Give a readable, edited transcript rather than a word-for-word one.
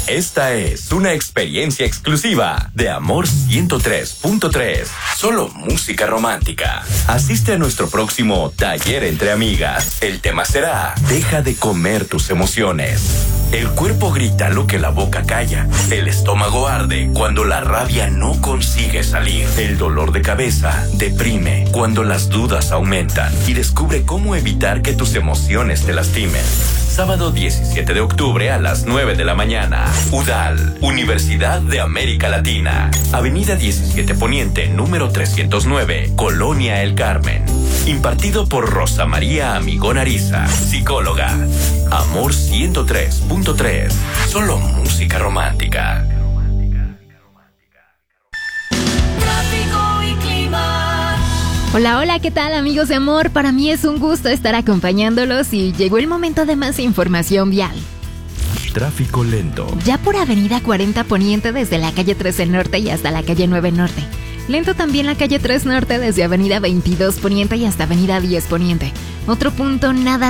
Esta es una experiencia exclusiva de Amor 103.3. Solo música romántica. Asiste a nuestro próximo taller entre amigas. El tema será: deja de comer tus emociones. El cuerpo grita lo que la boca calla. El estómago arde cuando la rabia no consigue salir. El dolor de cabeza deprime cuando las dudas aumentan. Y descubre cómo evitar que tus emociones te lastimen. Sábado 17 de octubre a las 9 de la mañana. UDAL, Universidad de América Latina. Avenida 17 Poniente, número 309, Colonia El Carmen. Impartido por Rosa María Amigón Ariza, psicóloga. Amor 103.3. Solo música romántica. Hola, hola, ¿qué tal, amigos de Amor? Para mí es un gusto estar acompañándolos y llegó el momento de más información vial. Tráfico lento. Ya por Avenida 40 Poniente desde la calle 13 Norte y hasta la calle 9 Norte. Lento también la calle 3 Norte desde Avenida 22 Poniente y hasta Avenida 10 Poniente. Otro punto nada